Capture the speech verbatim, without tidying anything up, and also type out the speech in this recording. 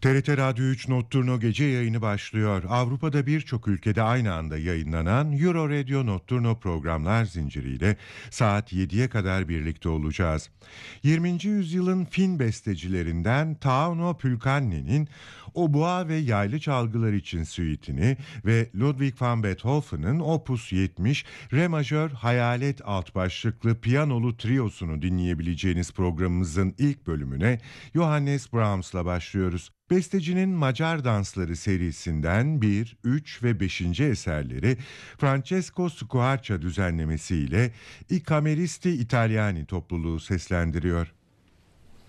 T R T Radyo üç Notturno gece yayını başlıyor. Avrupa'da birçok ülkede aynı anda yayınlanan Euro Radio Notturno programlar zinciriyle saat yediye kadar birlikte olacağız. yirminci yüzyılın Fin bestecilerinden Tauno Pulkanni'nin Obua ve Yaylı Çalgılar için süitini ve Ludwig van Beethoven'ın Opus yetmiş Re majör Hayalet alt başlıklı piyanolu triyosunu dinleyebileceğiniz programımızın ilk bölümüne Johannes Brahms'la başlıyoruz. Bestecinin Macar Dansları serisinden bir, üç ve beşinci eserleri Francesco Squarcia düzenlemesiyle I Cameristi Italiani topluluğu seslendiriyor.